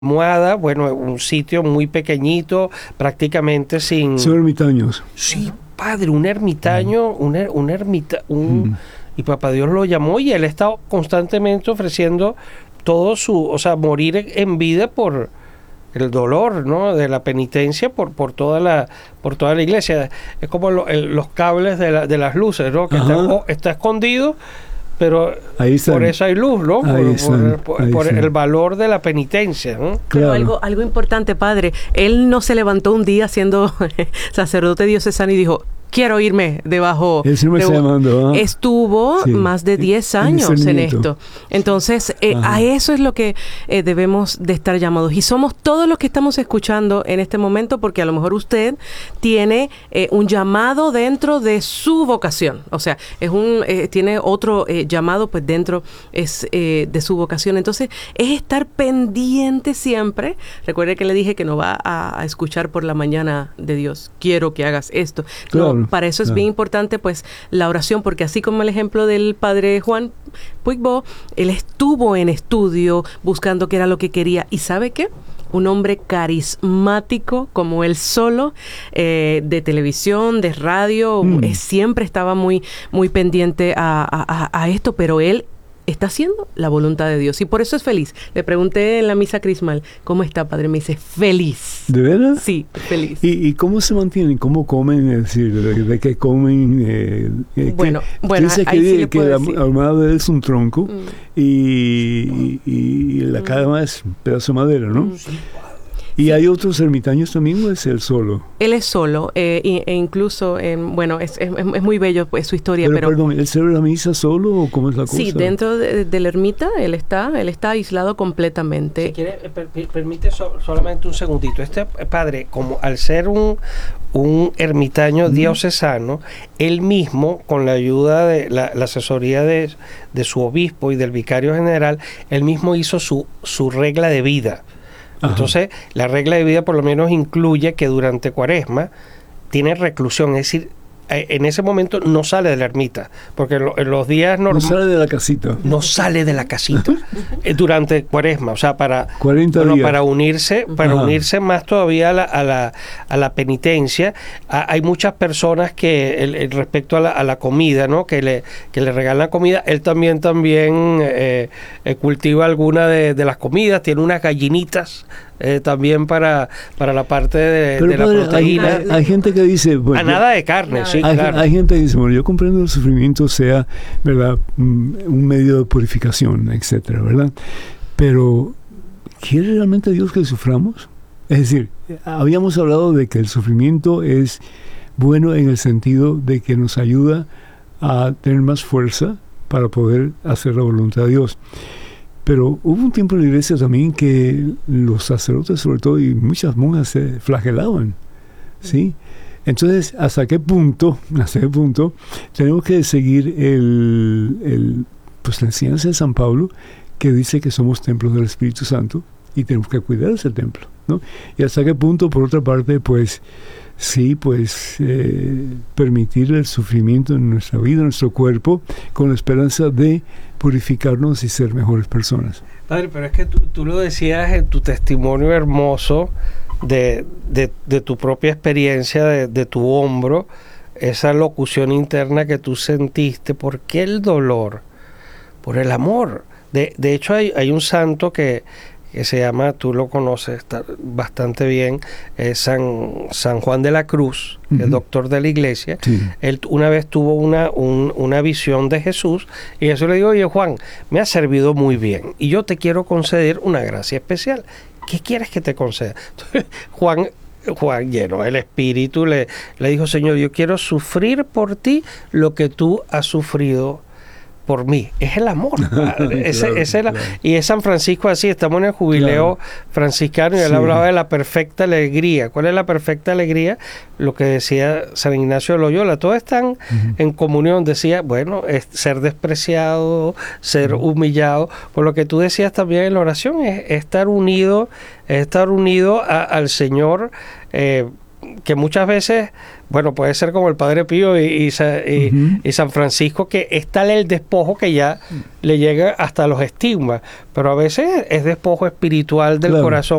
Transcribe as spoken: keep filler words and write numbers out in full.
Almohada, bueno, un sitio muy pequeñito, prácticamente sin... Son ermitaños. Sí, padre, un ermitaño, mm. un, er, un ermita, un... Mm. Y Papá Dios lo llamó y él está constantemente ofreciendo todo su, o sea, morir en vida por el dolor, ¿no? De la penitencia por por toda la por toda la iglesia. Es como lo, el, los cables de, la, de las luces, ¿no? Que está, oh, está escondido, pero por eso hay luz, ¿no? Por, están, por, por, por el valor de la penitencia, ¿no? Claro. Pero algo, algo importante, padre, él no se levantó un día siendo sacerdote diocesano y dijo, quiero irme debajo. Él siempre de, está llamando, ¿eh? Estuvo sí. más de diez años en esto. Entonces, eh, a eso es lo que eh, debemos de estar llamados. Y somos todos los que estamos escuchando en este momento, porque a lo mejor usted tiene eh, un llamado dentro de su vocación. O sea, es un eh, tiene otro eh, llamado pues dentro es eh, de su vocación. Entonces, es estar pendiente siempre. Recuerde que le dije que no va a, a escuchar por la mañana de Dios. Quiero que hagas esto. Claro. No, para eso es claro. bien importante pues la oración, porque así como el ejemplo del padre Juan Puigbo, él estuvo en estudio buscando qué era lo que quería, y ¿sabe qué? Un hombre carismático como él solo, eh, de televisión, de radio, mm. eh, siempre estaba muy, muy pendiente a, a, a esto, pero él está haciendo la voluntad de Dios y por eso es feliz. Le pregunté en la misa crismal, ¿cómo está, padre? Me dice, feliz. ¿De verdad? Sí, feliz. ¿Y, y cómo se mantienen? ¿Cómo comen? Es decir, ¿de, de qué comen? Eh, bueno, que, bueno, dice ahí que, sí le que puedo la decir. almohada es un tronco mm. y, y, y la mm. cama es un pedazo de madera, ¿no? Mm. ¿Y sí. hay otros ermitaños también o es él solo? Él es solo, eh, e, e incluso, eh, bueno, es, es, es muy bello pues, su historia. Pero, pero perdón, ¿él celebra la misa solo o cómo es la cosa? Sí, dentro de, de la ermita él está, él está aislado completamente. Si quiere, per, permite so, solamente un segundito. Este padre, como al ser un, un ermitaño mm. diocesano, él mismo, con la ayuda de la, la asesoría de, de su obispo y del vicario general, él mismo hizo su, su regla de vida. Entonces, Ajá. la regla de vida por lo menos incluye que durante Cuaresma tiene reclusión, es decir, en ese momento no sale de la ermita, porque en los días normales... No sale de la casita. No sale de la casita durante Cuaresma, o sea, para, cuarenta bueno, días. para unirse, para Ajá. unirse más todavía a la, a la, a la penitencia. A, hay muchas personas que el, el respecto a la, a la comida, ¿no? Que le, que le regalan comida. Él también también eh, eh, cultiva alguna de, de las comidas, tiene unas gallinitas. Eh, también para, para la parte de, Pero de la padre, proteína. Hay, hay gente que dice... Bueno, a nada de carne, sí, hay, claro. Hay gente que dice, bueno, yo comprendo que el sufrimiento sea, ¿verdad?, un medio de purificación, etcétera, ¿verdad? Pero, ¿quiere realmente Dios que suframos? Es decir, habíamos hablado de que el sufrimiento es bueno en el sentido de que nos ayuda a tener más fuerza para poder hacer la voluntad de Dios. Pero hubo un tiempo en la iglesia también que los sacerdotes, sobre todo, y muchas monjas se flagelaban, ¿sí? Entonces, ¿hasta qué punto, hasta qué punto tenemos que seguir el, el, pues la enseñanza de San Pablo, que dice que somos templos del Espíritu Santo y tenemos que cuidar ese templo, ¿no? Y hasta qué punto, por otra parte, pues sí, pues eh, permitir el sufrimiento en nuestra vida, en nuestro cuerpo, con la esperanza de purificarnos y ser mejores personas. Padre, pero es que tú, tú lo decías en tu testimonio hermoso de, de, de tu propia experiencia, de, de tu hombro, esa locución interna que tú sentiste. ¿Por qué el dolor? Por el amor. De, de hecho, hay, hay un santo que, que se llama, tú lo conoces está bastante bien, eh, San, San Juan de la Cruz, uh-huh. el doctor de la iglesia. Sí. Él una vez tuvo una, un, una visión de Jesús y Jesús le dijo, oye Juan, me ha servido muy bien y yo te quiero conceder una gracia especial. ¿Qué quieres que te conceda? Entonces, Juan... Juan, lleno el espíritu, le, le dijo, Señor, yo quiero sufrir por ti lo que tú has sufrido por mí. Es el amor. ese, claro, ese claro. La, y es San Francisco así, estamos en el jubileo claro. franciscano y él sí. hablaba de la perfecta alegría. ¿Cuál es la perfecta alegría? Lo que decía San Ignacio de Loyola. Todos están uh-huh. en comunión. Decía, bueno, es ser despreciado, ser uh-huh. humillado. Por lo que tú decías también en la oración, es, es estar unido, es estar unido a, al Señor, eh, que muchas veces, bueno, puede ser como el Padre Pío y, y, y, uh-huh. y San Francisco, que es tal el despojo que ya le llega hasta los estigmas, pero a veces es despojo espiritual del claro, corazón